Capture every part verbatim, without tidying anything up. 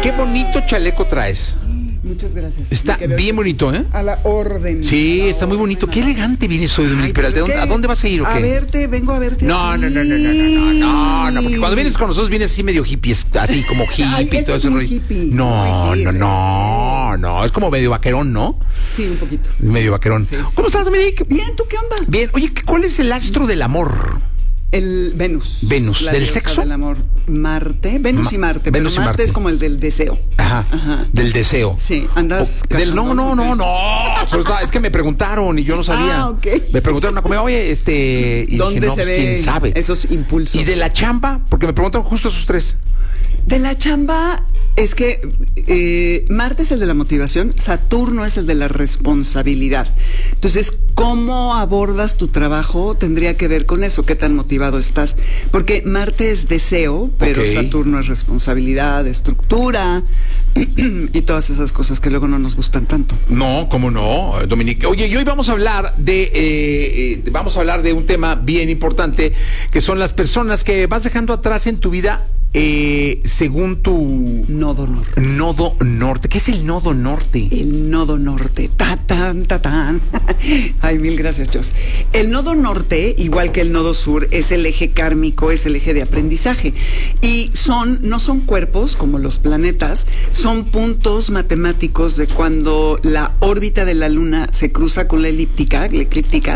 Qué bonito chaleco traes. Muchas gracias. Está bien bonito, ¿eh? A la orden. Sí, la está muy orden, bonito. Qué elegante vienes hoy, Dominique. Pero pues ¿de dónde, ¿a dónde vas a ir o qué? A verte, vengo a verte. No, no, no, no, no, no, no, no, no, porque cuando vienes con nosotros vienes así medio hippie, así como hippie Ay, y este todo es ese un rollo. hippie. No, Muy no, hippie, no, no, es como medio vaquerón, ¿no? Sí, un poquito. Medio vaquerón. Sí, sí, ¿Cómo sí. estás, Dominique? Bien, ¿tú qué onda? Bien. Oye, ¿cuál es el astro del amor? El Venus. Venus. La ¿Del diosa sexo? Del amor. Marte. Venus Ma- y Marte. Venus pero y Marte, Marte. es como el del deseo. Ajá, Ajá. del deseo. Sí, andas. O- del, no, cachondón, no, ¿o no, qué? no. Solo estaba- es que me preguntaron y yo no sabía. Ah, ok. Me preguntaron una comida, oye, este. Y ¿Dónde dije, no, se pues, ve quién sabe. esos impulsos? Y de la chamba, porque me preguntaron justo esos tres. De la chamba es que eh, Marte es el de la motivación, Saturno es el de la responsabilidad. Entonces, ¿cómo abordas tu trabajo? Tendría que ver con eso, qué tan motivado estás. Porque Marte es deseo, pero Ok. Saturno es responsabilidad, estructura y todas esas cosas que luego no nos gustan tanto. No, cómo no, Dominique. Oye, y hoy vamos a hablar de, eh, eh, vamos a hablar de un tema bien importante, que son las personas que vas dejando atrás en tu vida. Eh, según tu Nodo norte. nodo norte. ¿Qué es el nodo norte? El nodo norte, ta tan, ta tan. Ay, mil gracias, Jos. El nodo norte, igual que el nodo sur, es el eje kármico, es el eje de aprendizaje. Y son, no son cuerpos como los planetas, son puntos matemáticos de cuando la órbita de la Luna se cruza con la elíptica, la eclíptica,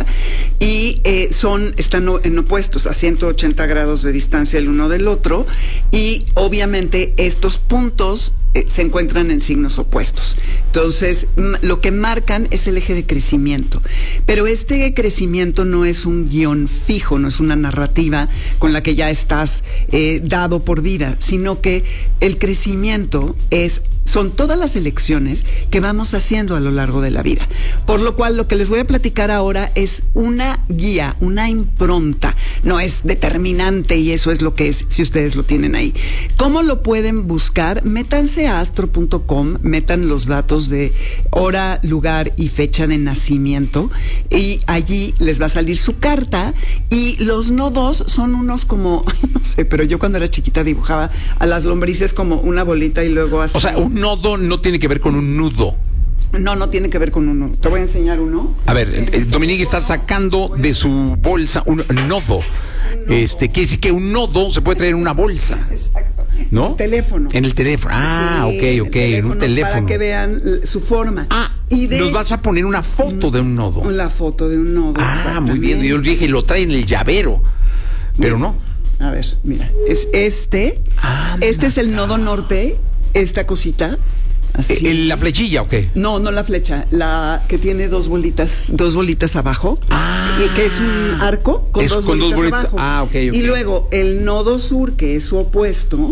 y eh, son, están o- en opuestos a ciento ochenta grados de distancia el uno del otro. Y obviamente estos puntos eh, se encuentran en signos opuestos. Entonces, m- lo que marcan es el eje de crecimiento. Pero este crecimiento no es un guión fijo, no es una narrativa con la que ya estás eh, dado por vida, sino que el crecimiento es son todas las elecciones que vamos haciendo a lo largo de la vida. Por lo cual, lo que les voy a platicar ahora es una guía, una impronta. No es determinante y eso es lo que es, si ustedes lo tienen ahí. ¿Cómo lo pueden buscar? Métanse a astro punto com, metan los datos de hora, lugar y fecha de nacimiento y allí les va a salir su carta y los nodos son unos como, ay, no sé, pero yo cuando era chiquita dibujaba a las lombrices como una bolita y luego así. O sea, un nodo no tiene que ver con un nudo. No, no tiene que ver con uno. Te voy a enseñar uno. A ver, eh, Dominique está sacando de su bolsa un nodo. Este, quiere decir que un nodo se puede traer en una bolsa, Exacto. ¿no? El teléfono. En el teléfono. Ah, Sí, ok, el ok, en un teléfono. Para que vean l- su forma. Ah, y de nos vas a poner una foto de un nodo. la foto de un nodo. Ah, muy bien. exactamente. Yo dije, lo trae en el llavero. Pero no. A ver, mira, es este. Anda Este es el nodo norte, esta cosita. Así. Eh, ¿La flechilla o qué? No, no la flecha, la que tiene dos bolitas, dos bolitas abajo, Ah. y que es un arco con, Es dos, con dos bolitas bolitas. abajo. Ah, ok, ok. Y luego el nodo sur, que es su opuesto,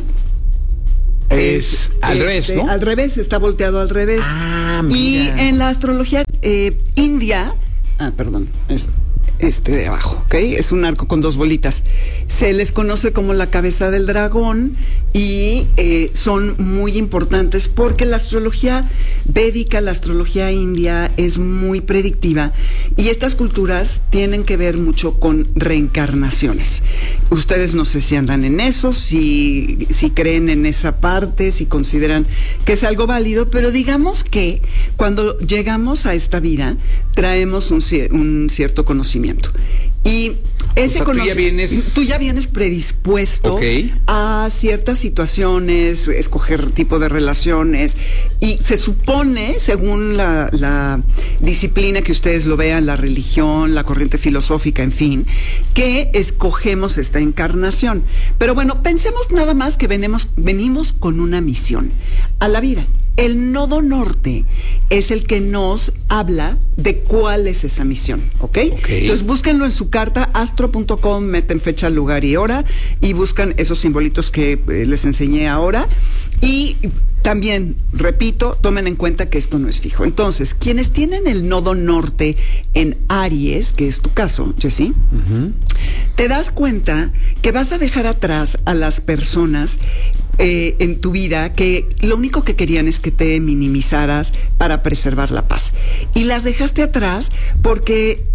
Es al revés, este, ¿no? Al revés, está volteado al revés. Ah, y mira. en la astrología eh, india, ah, perdón, es este de abajo, ¿ok? Es un arco con dos bolitas. Se les conoce como la cabeza del dragón y eh, son muy importantes porque la astrología védica, la astrología india es muy predictiva y estas culturas tienen que ver mucho con reencarnaciones. Ustedes no sé si andan en eso, si, si creen en esa parte, si consideran que es algo válido, pero digamos que cuando llegamos a esta vida traemos un, cier- un cierto conocimiento. Y ese O sea, tú ya conoci- vienes- tú ya vienes predispuesto Ok. a ciertas situaciones, escoger tipo de relaciones, y se supone, según la, la disciplina que ustedes lo vean, la religión, la corriente filosófica, en fin, que escogemos esta encarnación. Pero bueno, pensemos nada más que venimos, venimos con una misión a la vida. El nodo norte es el que nos habla de cuál es esa misión, ¿ok? Ok. Entonces búsquenlo en su carta, astro punto com, meten fecha, lugar y hora y buscan esos simbolitos que eh, les enseñé ahora. Y también, repito, tomen en cuenta que esto no es fijo. Entonces, quienes tienen el nodo norte en Aries, que es tu caso, Jessy, uh-huh, te das cuenta que vas a dejar atrás a las personas Eh, en tu vida que lo único que querían es que te minimizaras para preservar la paz. Y las dejaste atrás porque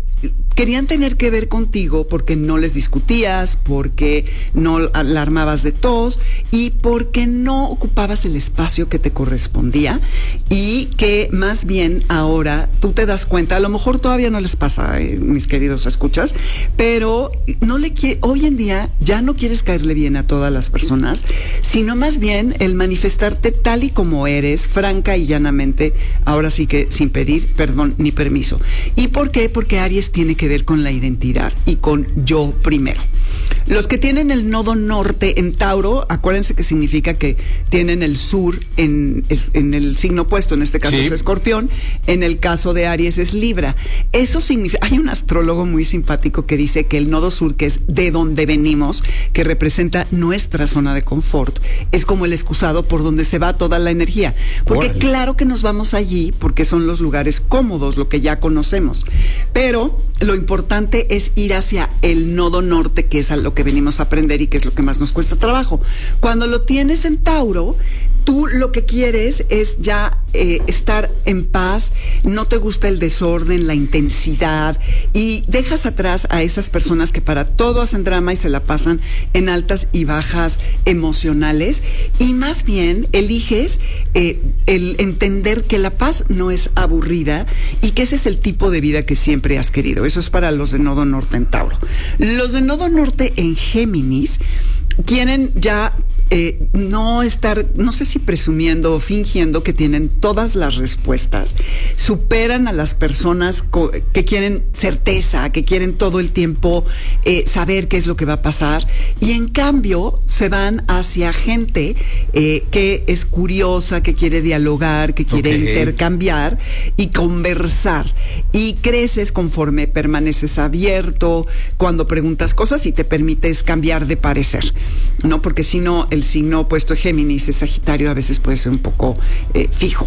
querían tener que ver contigo porque no les discutías, porque no alarmabas de tos y porque no ocupabas el espacio que te correspondía, y que más bien ahora tú te das cuenta, a lo mejor todavía no les pasa, eh, mis queridos escuchas, pero no le quiere, hoy en día ya no quieres caerle bien a todas las personas, sino más bien el manifestarte tal y como eres, franca y llanamente, ahora sí que sin pedir perdón ni permiso. ¿Y por qué? Porque Aries tiene que ver con la identidad y con yo primero. Los que tienen el nodo norte en Tauro, acuérdense que significa que tienen el sur en, en el signo opuesto, en este caso sí. es Escorpión, en el caso de Aries es Libra. Eso significa, hay un astrólogo muy simpático que dice que el nodo sur, que es de donde venimos, que representa nuestra zona de confort, es como el excusado por donde se va toda la energía. Porque Órale. Claro que nos vamos allí porque son los lugares cómodos, lo que ya conocemos. Pero lo importante es ir hacia el nodo norte, que es a lo que venimos a aprender y que es lo que más nos cuesta trabajo. Cuando lo tienes en Tauro, tú lo que quieres es ya eh, estar en paz, no te gusta el desorden, la intensidad, y dejas atrás a esas personas que para todo hacen drama y se la pasan en altas y bajas emocionales, y más bien eliges eh, el entender que la paz no es aburrida y que ese es el tipo de vida que siempre has querido. Eso es para los de nodo norte en Tauro. Los de nodo norte en Géminis quieren ya eh, no estar, no sé si presumiendo o fingiendo que tienen todas las respuestas, superan a las personas co- que quieren certeza, que quieren todo el tiempo eh, saber qué es lo que va a pasar, y en cambio se van hacia gente eh, que es curiosa, que quiere dialogar, que quiere okay. intercambiar y conversar, y creces conforme permaneces abierto, cuando preguntas cosas y te permites cambiar de parecer, ¿no? Porque si no, el signo opuesto de Géminis, es Sagitario, a veces puede ser un poco eh, fijo.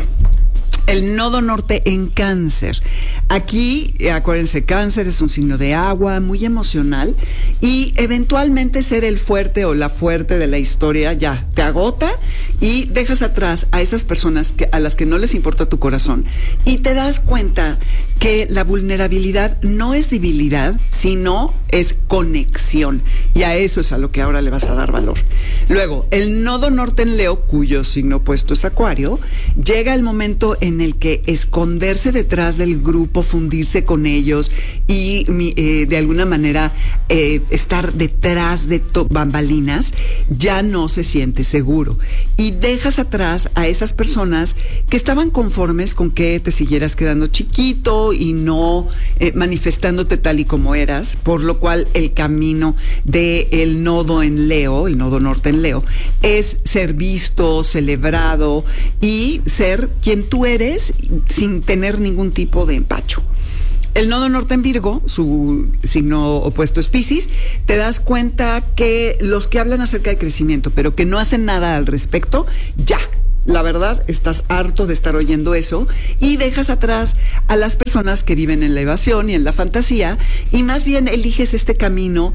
El nodo norte en Cáncer. Aquí, acuérdense, Cáncer es un signo de agua, muy emocional, y eventualmente ser el fuerte o la fuerte de la historia ya te agota y dejas atrás a esas personas que, a las que no les importa tu corazón, y te das cuenta que la vulnerabilidad no es debilidad, sino es conexión, y a eso es a lo que ahora le vas a dar valor. Luego, el nodo norte en Leo, cuyo signo opuesto es Acuario, llega el momento en el que esconderse detrás del grupo, fundirse con ellos y eh, de alguna manera eh, estar detrás de to- bambalinas, ya no se siente seguro, y dejas atrás a esas personas que estaban conformes con que te siguieras quedando chiquito y no eh, manifestándote tal y como eras, por lo cual el camino del nodo en Leo, el nodo norte en Leo, es ser visto, celebrado y ser quien tú eres sin tener ningún tipo de empacho. El nodo norte en Virgo, su signo opuesto es Piscis, te das cuenta que los que hablan acerca de crecimiento, pero que no hacen nada al respecto, ya. La verdad, estás harto de estar oyendo eso y dejas atrás a las personas que viven en la evasión y en la fantasía, y más bien eliges este camino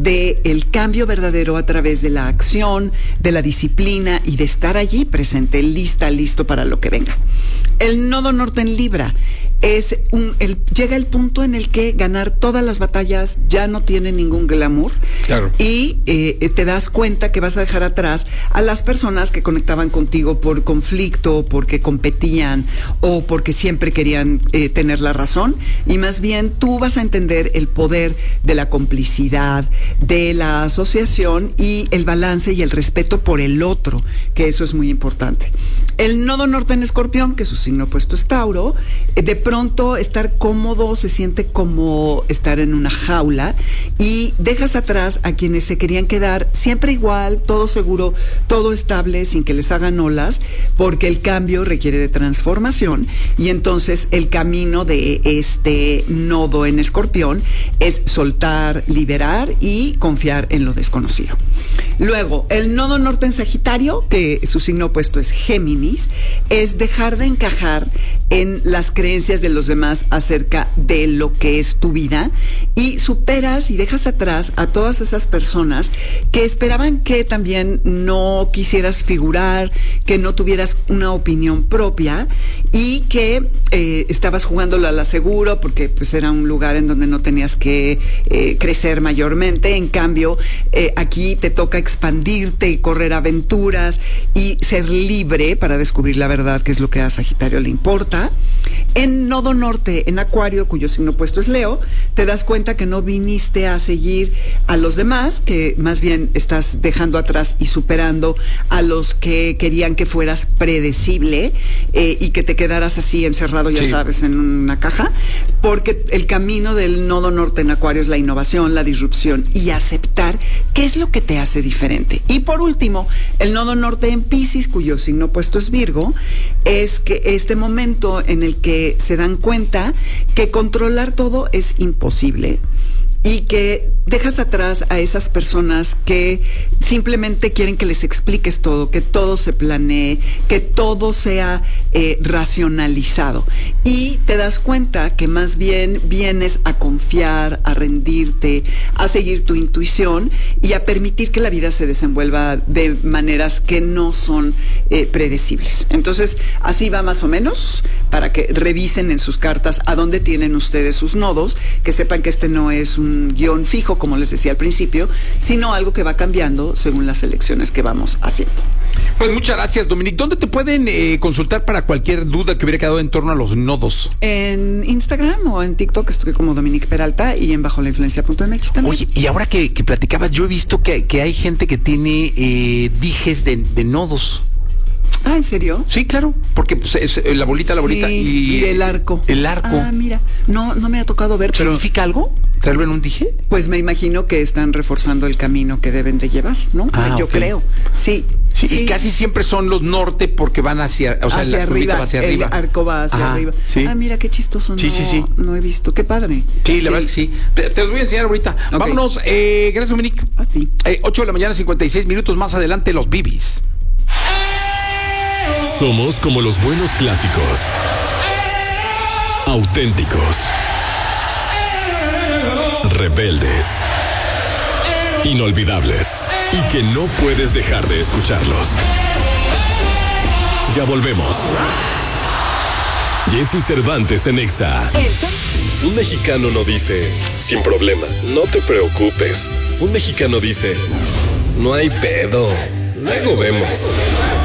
del cambio verdadero a través de la acción, de la disciplina y de estar allí presente, lista, listo para lo que venga. El nodo norte en Libra es un, el, llega el punto en el que ganar todas las batallas ya no tiene ningún glamour. Claro. Y eh, te das cuenta que vas a dejar atrás a las personas que conectaban contigo por conflicto, porque competían o porque siempre querían eh, tener la razón, y más bien tú vas a entender el poder de la complicidad, de la asociación y el balance y el respeto por el otro, que eso es muy importante. El nodo norte en Escorpión, que su signo opuesto es Tauro, de pronto estar cómodo se siente como estar en una jaula, y dejas atrás a quienes se querían quedar siempre igual, todo seguro, todo estable, sin que les hagan olas, porque el cambio requiere de transformación, y entonces el camino de este nodo en Escorpión es soltar, liberar y confiar en lo desconocido. Luego, el nodo norte en Sagitario, que su signo opuesto es Géminis, es dejar de encajar en las creencias creencias de los demás acerca de lo que es tu vida y superas y dejas atrás a todas esas personas que esperaban que también no quisieras figurar, que no tuvieras una opinión propia y que eh, estabas jugándolo a la seguro porque pues era un lugar en donde no tenías que eh, crecer mayormente. En cambio, eh, aquí te toca expandirte, correr aventuras y ser libre para descubrir la verdad, que es lo que a Sagitario le importa. En Nodo Norte, en Acuario, cuyo signo opuesto es Leo, te das cuenta que no viniste a seguir a los demás, que más bien estás dejando atrás y superando a los que querían que fueras predecible eh, y que te quedaras así encerrado, ya sí. sabes, en una caja, porque el camino del Nodo Norte en Acuario es la innovación, la disrupción y aceptar qué es lo que te hace diferente. Y por último, el Nodo Norte en Piscis, cuyo signo opuesto es Virgo, es que este momento en el que se dan cuenta que controlar todo es imposible y que dejas atrás a esas personas que simplemente quieren que les expliques todo, que todo se planee, que todo sea eh, racionalizado. Y te das cuenta que más bien vienes a confiar, a rendirte, a seguir tu intuición y a permitir que la vida se desenvuelva de maneras que no son eh, predecibles. Entonces, así va más o menos, para que revisen en sus cartas a dónde tienen ustedes sus nodos, que sepan que este no es un guión fijo, como les decía al principio, sino algo que va cambiando según las elecciones que vamos haciendo. Pues muchas gracias, Dominique. ¿Dónde te pueden eh, consultar para cualquier duda que hubiera quedado en torno a los nodos? En Instagram o en TikTok estoy como Dominique Peralta y en bajo la influencia punto m x también. Oye, y ahora que, que platicabas, yo he visto que, que hay gente que tiene eh, dijes de, de nodos. Ah, ¿en serio? Sí, claro, porque pues, es la bolita, la sí, bolita y, y el arco. El arco. Ah, mira, no, no me ha tocado ver. Pero ¿significa algo? ¿Traerlo en un dije? Pues me imagino que están reforzando el camino que deben de llevar, ¿no? Ah, yo okay. creo. Sí, sí, sí. Y casi siempre son los norte porque van hacia, o sea, hacia la arriba, va hacia arriba. El arco va hacia Ajá, arriba. Sí. Ah, mira qué chistoso. Sí, no, sí, sí. No he visto. Qué padre. Sí, la sí. verdad es que sí. Te, te los voy a enseñar ahorita. Okay. Vámonos. Eh, gracias, Dominique. A ti. Eh, ocho de la mañana, cincuenta y seis minutos más adelante, los Bibis. Somos como los buenos clásicos. Auténticos. Rebeldes. Inolvidables. Y que no puedes dejar de escucharlos. Ya volvemos. Jessy Cervantes en Exa. Un mexicano no dice, sin problema, no te preocupes. Un mexicano dice, no hay pedo, luego vemos.